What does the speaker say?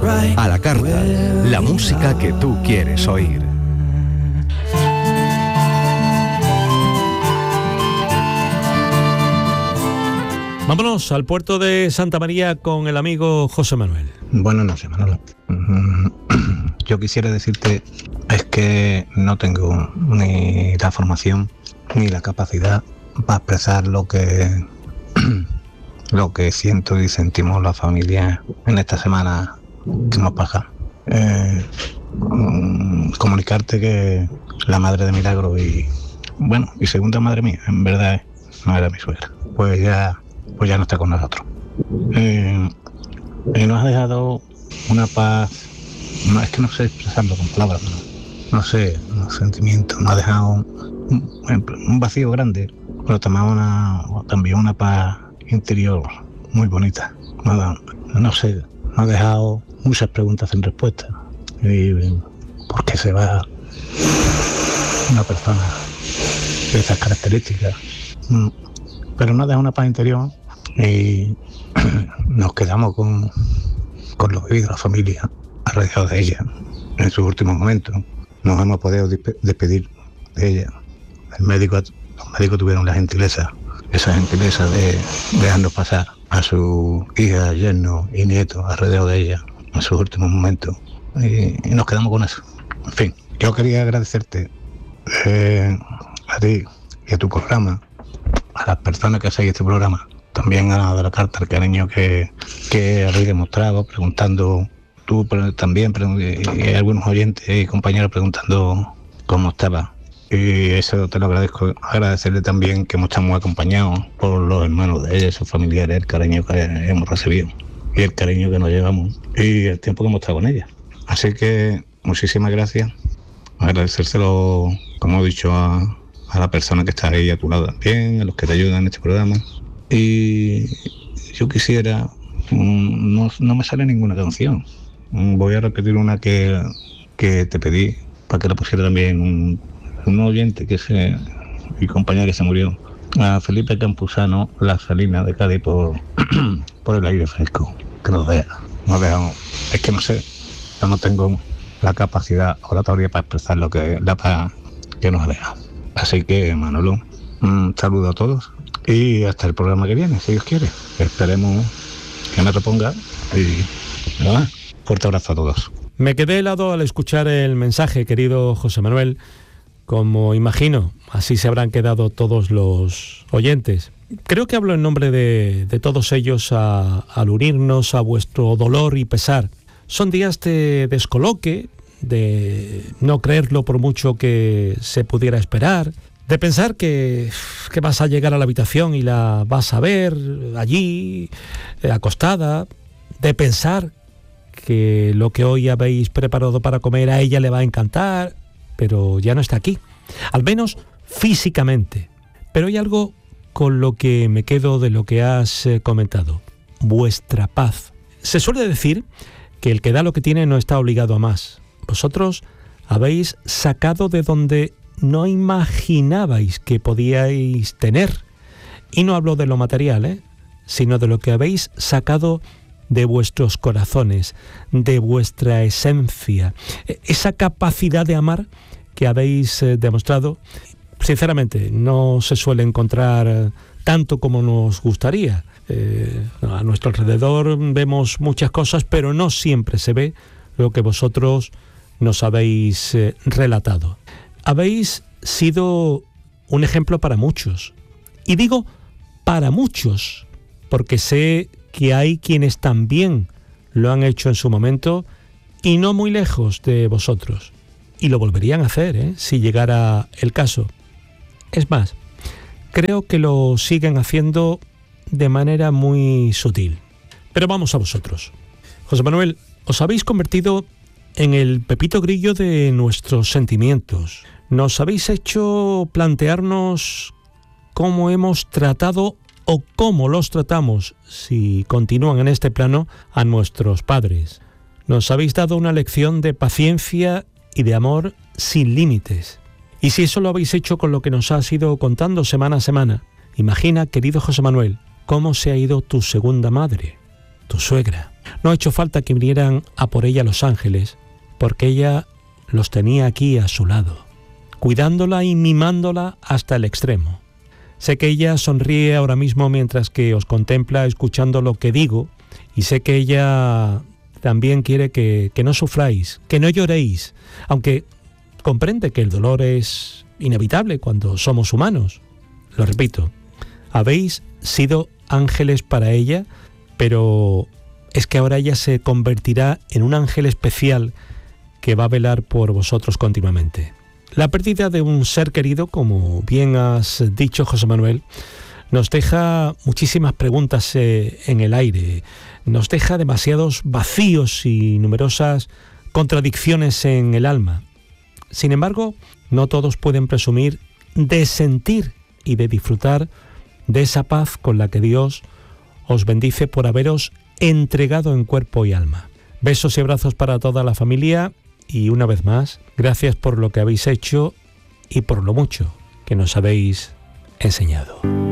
A la carta, la música que tú quieres oír. Vámonos al puerto de Santa María con el amigo José Manuel. Buenas noches, Manolo. Yo quisiera decirte, es que no tengo ni la formación ni la capacidad para expresar lo que siento y sentimos la familia en esta semana que hemos pasado. Comunicarte que la madre de Milagro y segunda madre mía, en verdad no era mi suegra, pues ya no está con nosotros. Y nos ha dejado una paz, no es que no sé expresarlo con palabras, no sé, un sentimiento, nos ha dejado un vacío grande, pero también una paz interior muy bonita. No sé, nos ha dejado muchas preguntas sin respuesta. Y ¿por qué se va una persona de esas características? Pero nos deja una paz interior y nos quedamos con lo vivido la familia alrededor de ella en sus últimos momentos. Nos hemos podido despedir de ella. Los médicos tuvieron esa gentileza de dejarnos pasar a su hija, yerno y nieto alrededor de ella en sus últimos momentos y nos quedamos con eso. En fin, yo quería agradecerte a ti y a tu programa, a las personas que hacéis este programa, también a la carta, el cariño que habéis demostrado, preguntando tú, pero también y algunos oyentes y compañeros preguntando cómo estaba. Y eso te lo agradezco. Agradecerle también que estamos acompañados por los hermanos de ella, sus familiares, el cariño que hemos recibido y el cariño que nos llevamos y el tiempo que hemos estado con ella. Así que muchísimas gracias. Agradecérselo, como he dicho, a la persona que está ahí a tu lado también, a los que te ayudan en este programa. Y yo quisiera, no me sale ninguna canción. Voy a repetir una que te pedí para que la pusiera también un oyente mi compañero que se murió, a Felipe Campuzano, La Salina de Cádiz, por el aire fresco que nos deja. Es que no sé, yo no tengo la capacidad oratoria para expresar la paz que nos deja. Así que, Manolo, un saludo a todos y hasta el programa que viene, si Dios quiere. Esperemos que me reponga y nada, fuerte abrazo a todos. Me quedé helado al escuchar el mensaje, querido José Manuel. Como imagino, así se habrán quedado todos los oyentes. Creo que hablo en nombre de todos ellos al unirnos a vuestro dolor y pesar. Son días de descoloque, de no creerlo por mucho que se pudiera esperar, de pensar que vas a llegar a la habitación y la vas a ver allí, acostada, de pensar que lo que hoy habéis preparado para comer a ella le va a encantar, pero ya no está aquí, al menos físicamente. Pero hay algo con lo que me quedo de lo que has comentado: vuestra paz. Se suele decir que el que da lo que tiene no está obligado a más. Vosotros habéis sacado de donde no imaginabais que podíais tener. Y no hablo de lo material, sino de lo que habéis sacado de vuestros corazones, de vuestra esencia, esa capacidad de amar que habéis demostrado. Sinceramente, no se suele encontrar tanto como nos gustaría. A nuestro alrededor vemos muchas cosas, pero no siempre se ve lo que vosotros nos habéis relatado. Habéis sido un ejemplo para muchos. Y digo para muchos, porque sé que hay quienes también lo han hecho en su momento y no muy lejos de vosotros. Y lo volverían a hacer, si llegara el caso. Es más, creo que lo siguen haciendo de manera muy sutil. Pero vamos a vosotros. José Manuel, os habéis convertido en el Pepito Grillo de nuestros sentimientos. Nos habéis hecho plantearnos cómo hemos tratado o cómo los tratamos, si continúan en este plano, a nuestros padres. Nos habéis dado una lección de paciencia y de amor sin límites. Y si eso lo habéis hecho con lo que nos has ido contando semana a semana, imagina, querido José Manuel, cómo se ha ido tu segunda madre, tu suegra. No ha hecho falta que vinieran a por ella los ángeles, porque ella los tenía aquí a su lado, cuidándola y mimándola hasta el extremo. Sé que ella sonríe ahora mismo mientras que os contempla escuchando lo que digo, y sé que ella también quiere que no sufráis, que no lloréis, aunque comprende que el dolor es inevitable cuando somos humanos. Lo repito, habéis sido ángeles para ella, pero es que ahora ella se convertirá en un ángel especial que va a velar por vosotros continuamente. La pérdida de un ser querido, como bien has dicho, José Manuel, nos deja muchísimas preguntas en el aire, nos deja demasiados vacíos y numerosas contradicciones en el alma. Sin embargo, no todos pueden presumir de sentir y de disfrutar de esa paz con la que Dios os bendice por haberos entregado en cuerpo y alma. Besos y abrazos para toda la familia y una vez más, gracias por lo que habéis hecho y por lo mucho que nos habéis enseñado.